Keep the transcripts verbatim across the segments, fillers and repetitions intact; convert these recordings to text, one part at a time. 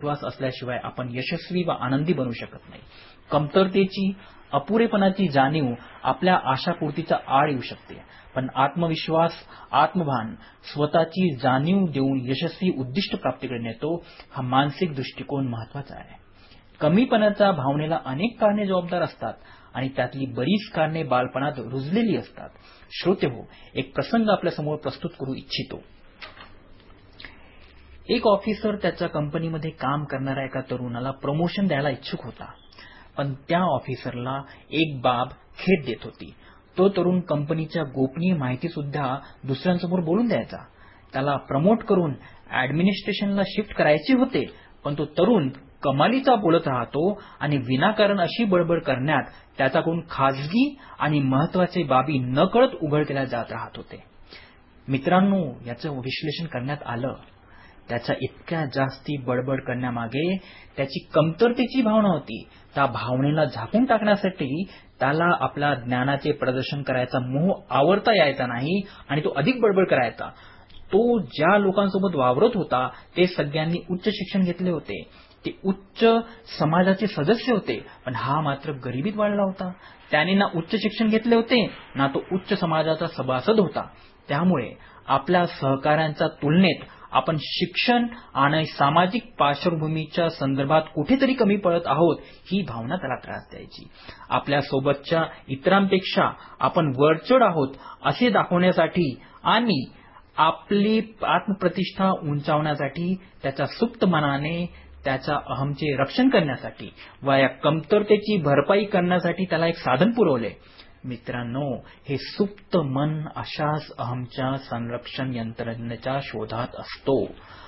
विश्वास असल्याशिवाय आपण यशस्वी व आनंदी बनू शकत नाही. कमतरतेची, अपुरेपणाची जाणीव आपल्या आशापूर्तीचा आड येऊ शकते, पण आत्मविश्वास, आत्मभान स्वतःची जाणीव देऊन यशस्वी उद्दिष्ट प्राप्तीकडे नेतो. हा मानसिक दृष्टिकोन महत्वाचा आहे. कमीपणाच्या भावनेला अनेक कारणे जबाबदार असतात आणि त्यातली बरीच कारणे बालपणात रुजलेली असतात. श्रोतेहो, एक प्रसंग आपल्यासमोर प्रस्तुत करू इच्छितो. एक ऑफिसर त्याच्या कंपनीमध्ये काम करणाऱ्या एका तरुणाला प्रमोशन द्यायला इच्छुक होता, पण त्या ऑफिसरला एक बाब खेद देत होती. तो तरुण कंपनीच्या गोपनीय माहिती सुद्धा दुसऱ्यांसमोर बोलून द्यायचा. त्याला प्रमोट करून ऍडमिनिस्ट्रेशनला शिफ्ट करायचे होते, पण तो तरुण कमालीचा बोलत राहतो आणि विनाकारण अशी बडबड करण्यात त्याच्याकडून खाजगी आणि महत्वाचे बाबी नकळत उघड केल्या जात राहत होते. मित्रांनो, याचं विश्लेषण करण्यात आलं. त्याच्या इतक्या जास्ती बडबड करण्यामागे त्याची कमतरतेची भावना होती. त्या भावनेला झाकून टाकण्यासाठी त्याला आपल्या ज्ञानाचे प्रदर्शन करायचा मोह आवरता यायचा नाही आणि तो अधिक बडबड करायचा. तो ज्या लोकांसोबत वावरत होता ते सगळ्यांनी उच्च शिक्षण घेतले होते. ते उच्च समाजाचे सदस्य होते, पण हा मात्र गरिबीत वाढला होता. त्याने ना उच्च शिक्षण घेतले होते, ना तो उच्च समाजाचा सभासद होता. त्यामुळे आपल्या सहकाऱ्यांच्या तुलनेत आपण शिक्षण आणि सामाजिक पार्श्वभूमीच्या संदर्भात कुठेतरी कमी पडत आहोत ही भावना त्याला त्रास द्यायची. आपल्या सोबतच्या इतरांपेक्षा आपण वरचढ आहोत असे दाखवण्यासाठी आणि आपली आत्मप्रतिष्ठा उंचावण्यासाठी, त्याच्या सुप्त मनाने त्याच्या अहमचे रक्षण करण्यासाठी व या कमतरतेची भरपाई करण्यासाठी त्याला एक साधन पुरवले. मित्रांनो, हे सुप्त मन अशाच अहमच्या संरक्षण यंत्रणेच्या शोधात असतो.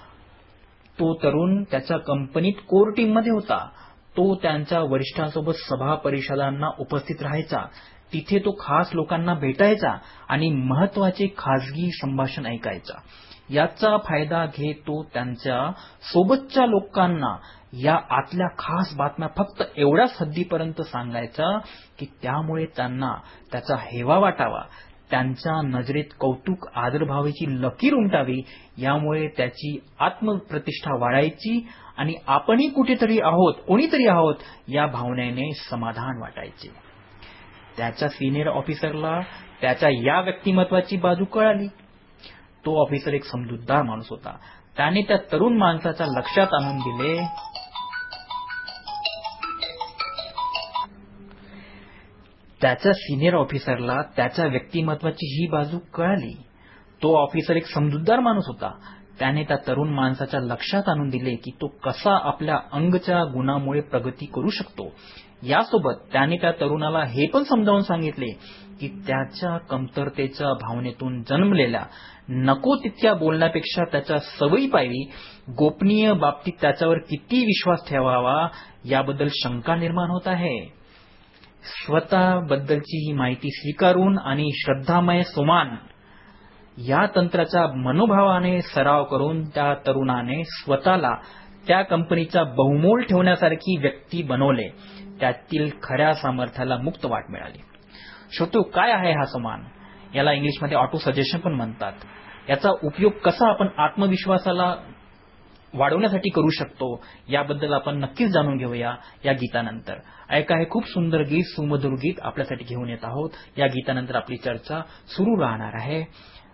तो तरुण त्याच्या कंपनीत कोर टीम मध्ये होता. तो त्यांच्या वरिष्ठांसोबत सभा परिषदांना उपस्थित राहायचा. तिथे तो खास लोकांना भेटायचा आणि महत्वाचे खासगी संभाषण ऐकायचा. याचा फायदा घेत तो त्यांच्या सोबतच्या लोकांना या आतल्या खास बातम्या फक्त एवढ्याच हद्दीपर्यंत सांगायचा की त्यामुळे त्यांना त्याचा हेवा वाटावा, त्यांच्या नजरेत कौतुक आदरभावाची लकीर उमटावी. यामुळे त्याची आत्मप्रतिष्ठा वाढायची आणि आपणही कुठेतरी आहोत, कोणीतरी आहोत या भावनेने समाधान वाटायचे. त्याच्या सिनियर ऑफिसरला त्याच्या या व्यक्तिमत्वाची बाजू कळाली. तो ऑफिसर एक समजूतदार माणूस होता. त्याने त्या तरुण माणसाच्या लक्षात आणून दिले त्याच्या सिनियर ऑफिसरला त्याच्या व्यक्तिमत्वाची ही बाजू कळाली. तो ऑफिसर एक समजूतदार माणूस होता. त्याने त्या तरुण माणसाच्या लक्षात आणून दिले की तो कसा आपल्या अंगच्या गुणामुळे प्रगती करू शकतो. यासोबत त्याने त्या तरुणाला हे पण समजावून सांगितले की त्याच्या कमतरतेच्या भावनेतून जन्मलेल्या नको तितक्या बोलण्यापेक्षा त्याच्या सवयी पायी गोपनीय बाबतीत त्याच्यावर किती विश्वास ठेवावा याबद्दल शंका निर्माण होत आहे. स्वतःबद्दलची ही माहिती स्वीकारून आणि श्रद्धामय सोमान या तंत्राचा मनोभावाने सराव करून त्या तरुणाने स्वतःला त्या कंपनीचा बहुमोल ठेवण्यासारखी व्यक्ती बनवले. त्यातील खऱ्या सामर्थ्याला मुक्त वाट मिळाली. श्रोतो, काय आहे हा सोमान? याला इंग्लिशमध्ये ऑटो सजेशन पण म्हणतात. याचा उपयोग कसा आपण आत्मविश्वासाला वाढवण्यासाठी करू शकतो याबद्दल आपण नक्कीच जाणून घेऊया या गीतानंतर. ऐका, हे खूप सुंदर गीत, सुमधुर गीत आपल्यासाठी घेऊन येत आहोत. या गीतानंतर आपली चर्चा सुरू राहणार आहे.